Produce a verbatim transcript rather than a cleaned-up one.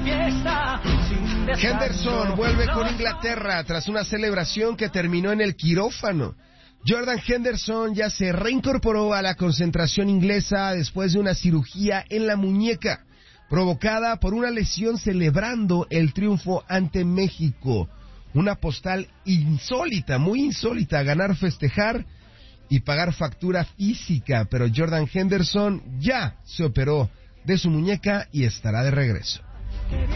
Henderson vuelve con Inglaterra tras una celebración que terminó en el quirófano. Jordan Henderson ya se reincorporó a la concentración inglesa después de una cirugía en la muñeca, provocada por una lesión celebrando el triunfo ante México. Una postal insólita, muy insólita, ganar, festejar y pagar factura física, pero Jordan Henderson ya se operó de su muñeca y estará de regreso.